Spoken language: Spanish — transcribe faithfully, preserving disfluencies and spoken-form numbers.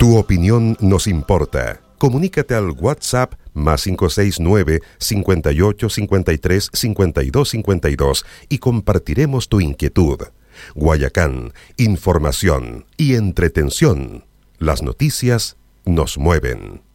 Tu opinión nos importa. Comunícate al WhatsApp más cinco seis nueve, cinco ocho, cinco tres, cinco dos cinco dos y compartiremos tu inquietud. Guayacán, información y entretención. Las noticias nos mueven.